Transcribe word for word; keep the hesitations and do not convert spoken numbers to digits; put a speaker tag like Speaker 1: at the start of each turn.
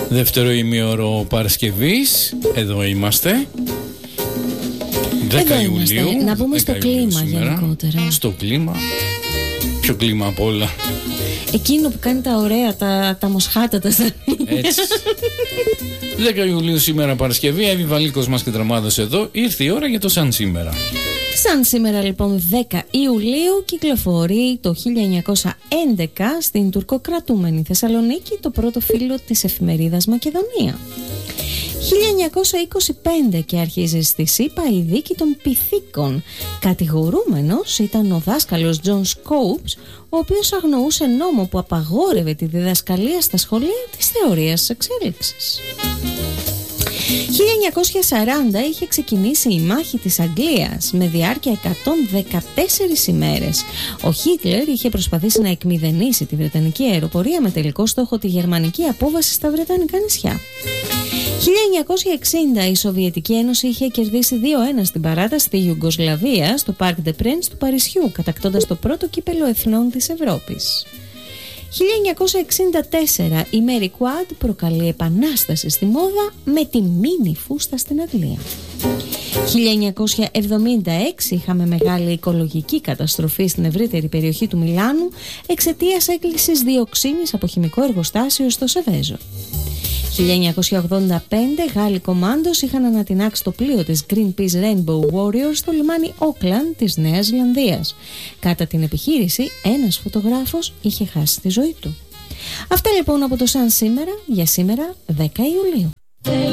Speaker 1: Δεύτερο ημίωρο Παρασκευής. Εδώ είμαστε. δέκα Ιουλίου.
Speaker 2: Να πούμε στο κλίμα γενικότερα.
Speaker 1: Στο κλίμα. Ποιο κλίμα απ' όλα?
Speaker 2: Εκείνο που κάνει τα ωραία, τα, τα μοσχάτατα.
Speaker 1: Έτσι. δέκα Ιουλίου σήμερα Παρασκευή. Εύη Βαλίκος μας και Τραμάδος εδώ. Ήρθε η ώρα για το Σαν Σήμερα.
Speaker 2: Σαν σήμερα λοιπόν δέκα Ιουλίου κυκλοφορεί το χίλια εννιακόσια έντεκα στην τουρκοκρατούμενη Θεσσαλονίκη το πρώτο φύλλο της εφημερίδας Μακεδονία. χίλια εννιακόσια είκοσι πέντε και αρχίζει στη ΣΥΠΑ η δίκη των Πυθίκων. Κατηγορούμενος ήταν ο δάσκαλος Τζον Σκόουπς, ο οποίος αγνοούσε νόμο που απαγόρευε τη διδασκαλία στα σχολεία της θεωρίας της εξέλιξης. χίλια εννιακόσια σαράντα είχε ξεκινήσει η μάχη της Αγγλίας με διάρκεια εκατόν δεκατέσσερις ημέρες. Ο Χίτλερ είχε προσπαθήσει να εκμηδενήσει τη Βρετανική αεροπορία με τελικό στόχο τη γερμανική απόβαση στα Βρετανικά νησιά. χίλια εννιακόσια εξήντα η Σοβιετική Ένωση είχε κερδίσει δύο ένα στην παράταση στη Ιουγκοσλαβία στο Parc des Princes του Παρισιού, κατακτώντας το πρώτο κύπελο εθνών της Ευρώπης. χίλια εννιακόσια εξήντα τέσσερα η Mary Quad προκαλεί επανάσταση στη μόδα με τη μίνι φούστα στην Αγγλία. χίλια εννιακόσια εβδομήντα έξι είχαμε μεγάλη οικολογική καταστροφή στην ευρύτερη περιοχή του Μιλάνου εξαιτίας έκκλησης διοξίνης από χημικό εργοστάσιο στο Σεβέζο. χίλια εννιακόσια ογδόντα πέντε Γάλλοι κομάντος είχαν ανατινάξει το πλοίο της Greenpeace Rainbow Warriors στο λιμάνι Auckland της Νέας Ζηλανδίας. Κατά την επιχείρηση ένας φωτογράφος είχε χάσει τη ζωή του. Αυτά λοιπόν από το Σαν Σήμερα για σήμερα δέκα Ιουλίου.